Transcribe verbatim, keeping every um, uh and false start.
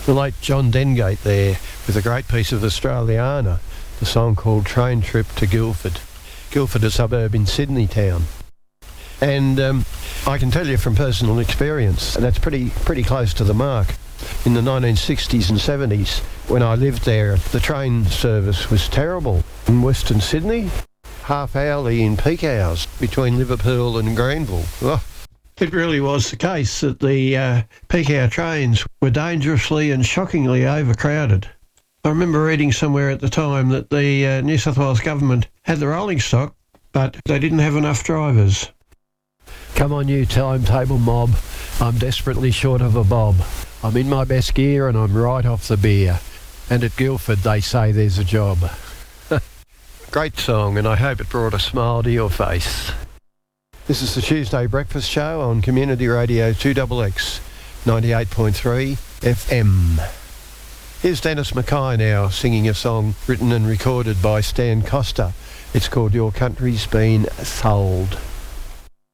The late John Dengate there with a great piece of Australiana, the song called Train Trip to Guildford. Guildford, a suburb in Sydney town. And um, I can tell you from personal experience, that's pretty pretty close to the mark. In the nineteen sixties and seventies, when I lived there, the train service was terrible. In Western Sydney, half hourly in peak hours between Liverpool and Granville. Oh. It really was the case that the uh, peak hour trains were dangerously and shockingly overcrowded. I remember reading somewhere at the time that the uh, New South Wales government had the rolling stock, but they didn't have enough drivers. Come on, you timetable mob. I'm desperately short of a bob. I'm in my best gear and I'm right off the beer. And at Guildford they say there's a job. Great song, and I hope it brought a smile to your face. This is the Tuesday Breakfast Show on Community Radio two X X, ninety-eight point three F M. Here's Dennis Mackay now singing a song written and recorded by Stan Costa. It's called Your Country's Been Sold.